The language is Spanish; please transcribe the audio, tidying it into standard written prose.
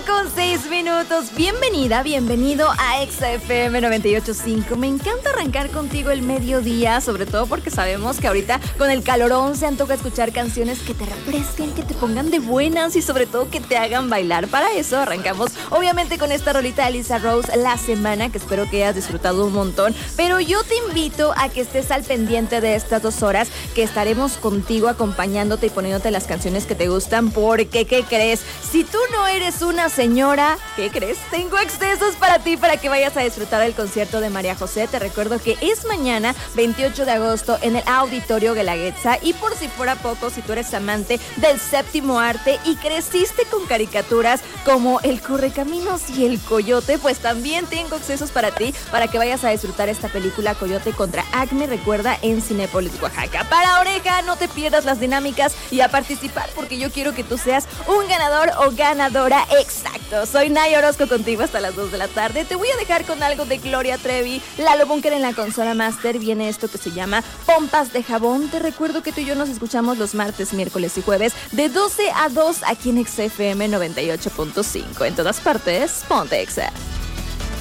1:06. Bienvenido a XFM 98.5. Me encanta arrancar contigo el mediodía, sobre todo porque sabemos que ahorita con el calorón se antoja escuchar canciones que te refresquen, que te pongan de buenas y sobre todo que te hagan bailar. Para eso arrancamos obviamente con esta rolita de Lisa Rose, La Semana, que espero que hayas disfrutado un montón. Pero yo te invito a que estés al pendiente de estas 2 horas que estaremos contigo acompañándote y poniéndote las canciones que te gustan, porque ¿qué crees? Si tú no eres una señora, ¿qué crees? Tengo accesos para ti para que vayas a disfrutar del concierto de María José. Te recuerdo que es mañana, 28 de agosto, en el Auditorio Guelaguetza. Y por si fuera poco, si tú eres amante del séptimo arte y creciste con caricaturas como El Correcaminos y El Coyote, pues también tengo accesos para ti para que vayas a disfrutar esta película Coyote contra Acme, recuerda, en Cinépolis Oaxaca. Para Oreja, no te pierdas las dinámicas y a participar, porque yo quiero que tú seas un ganador o ganadora exacto. Soy Nay Orozco contigo hasta las 2 de la tarde. Te voy a dejar con algo de Gloria Trevi, Lalo Bunker en la consola master. Viene esto que se llama Pompas de Jabón. Te recuerdo que tú y yo nos escuchamos los martes, miércoles y jueves de 12 a 2 aquí en XFM 98.5. En todas partes, ponte Exa.